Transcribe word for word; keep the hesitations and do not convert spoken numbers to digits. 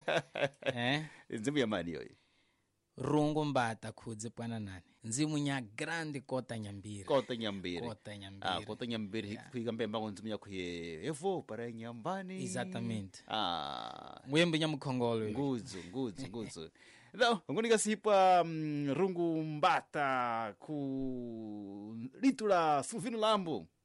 Eh? Nzimu ya mani yoyi? Rungu mbata kudze pwana nani. Nzimu nya grande kota nyambiri. Kota nyambiri. Kota nyambiri. Ah, kota nyambiri. Yeah. Kuiga mbemba kwa nzimu ya kuye. Evo para nyambani. Exatamente. Ah. Mwembe nya mkongolo. Nguzo, nguzo, nguzo. Então, ngunika sipa um, rungu mbata ku litula Silvino Lambo.